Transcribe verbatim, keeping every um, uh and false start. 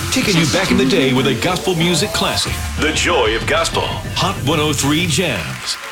taking you back in the day with a gospel music classic. The Joy of Gospel. Hot one oh three Jams.